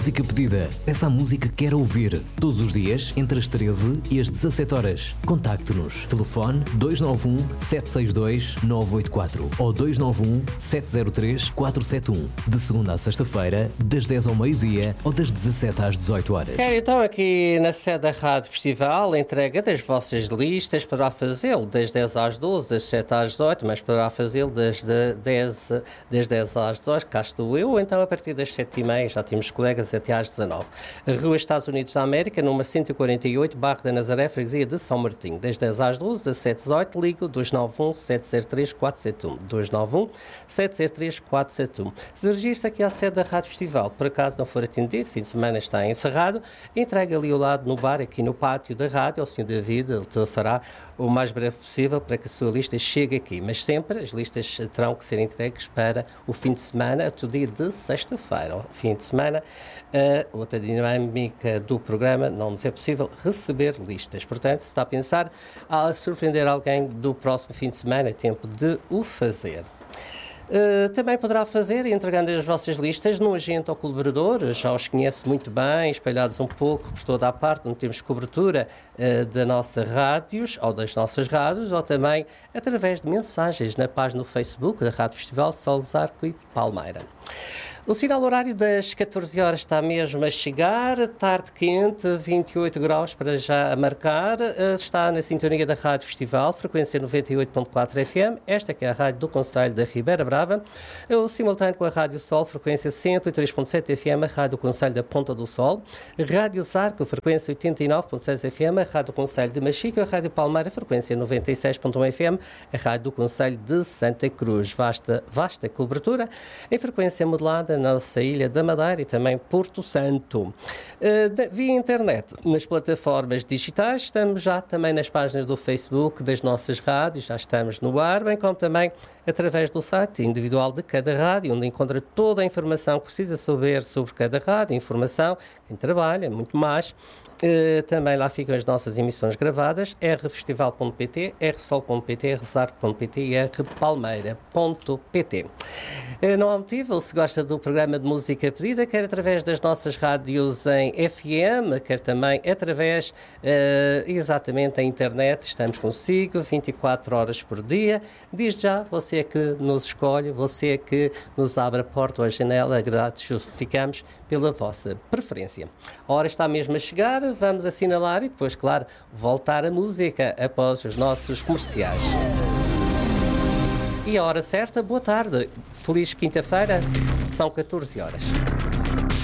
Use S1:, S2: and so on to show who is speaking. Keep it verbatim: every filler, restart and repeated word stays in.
S1: música pedida. Peça a música que quer ouvir. Todos os dias, entre as treze e as dezassete horas. Contacte-nos. Telefone dois nove um, sete seis dois, nove oito quatro ou dois nove um, sete zero três, quatro sete um. De segunda a sexta-feira, das dez ao meio-dia ou das dezassete às dezoito horas.
S2: Quero então aqui na sede da Rádio Festival a entrega das vossas listas. Poderá fazê-lo das dez às doze, das sete às dezoito, mas poderá fazê-lo das dez, das dez às dezoito, cá estou eu, ou então a partir das sete e meia, já temos colegas, até às dezanove. Rua Estados Unidos da América, número cento e quarenta e oito, Bairro da Nazaré, Freguesia de São Martinho. Das dez às doze, das sete às dezoito, ligo dois nove um, sete zero três, quatro sete um. dois nove um, sete zero três, quatro sete um. Se registra aqui à sede da Rádio Festival, por acaso não for atendido, fim de semana está encerrado, entrega ali ao lado no bar, aqui no pátio da rádio, ao senhor David, ele te fará o mais breve possível para que a sua lista chegue aqui. Mas sempre as listas terão que ser entregues para o fim de semana, até o dia de sexta-feira. Ao fim de semana, a outra dinâmica do programa não nos é possível receber listas. Portanto, se está a pensar a surpreender alguém do próximo fim de semana, é tempo de o fazer. Uh, também poderá fazer, entregando as vossas listas num agente ou colaborador, já os conhece muito bem, espalhados um pouco por toda a parte, onde temos cobertura uh, da nossa rádios, ou das nossas rádios, ou também através de mensagens na página do Facebook da Rádio Festival de Salzarco e Palmeira. O sinal horário das catorze horas está mesmo a chegar, tarde quente, vinte e oito graus para já a marcar, está na sintonia da Rádio Festival, frequência noventa e oito ponto quatro F M, esta que é a rádio do Concelho da Ribeira Brava, o simultâneo com a Rádio Sol, frequência cento e três ponto sete F M, a rádio do Concelho da Ponta do Sol, Rádio Zarco, frequência oitenta e nove ponto seis F M, a rádio do Concelho de Machico, a Rádio Palmeira, frequência noventa e seis ponto um F M, a rádio do Concelho de Santa Cruz, vasta, vasta cobertura, em frequência modulada na nossa Ilha da Madeira e também Porto Santo. Uh, via internet, nas plataformas digitais, estamos já também nas páginas do Facebook das nossas rádios, já estamos no ar, bem como também através do site individual de cada rádio, onde encontra toda a informação que precisa saber sobre cada rádio, informação, quem trabalha, muito mais. Uh, também lá ficam as nossas emissões gravadas, r festival ponto p t, r sol ponto p t, r zarco ponto p t e r palmeira ponto p t. Uh, não há motivo, se gosta do programa de música pedida, quer através das nossas rádios em F M, quer também através, uh, exatamente, da internet, estamos consigo vinte e quatro horas por dia. Diz já, você é que nos escolhe, você é que nos abre a porta ou a janela, gratificamos pela vossa preferência. A hora está mesmo a chegar, vamos assinalar e depois, claro, voltar a música após os nossos comerciais. E a hora certa, boa tarde, feliz quinta-feira, são catorze horas.